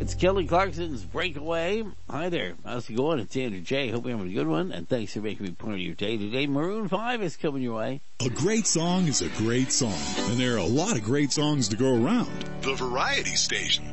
It's Kelly Clarkson's Breakaway. Hi there. How's it going? It's Andrew J. Hope you're having a good one, and thanks for making me part of your day today. Maroon 5 is coming your way. A great song is a great song, and there are a lot of great songs to go around. The Variety Station.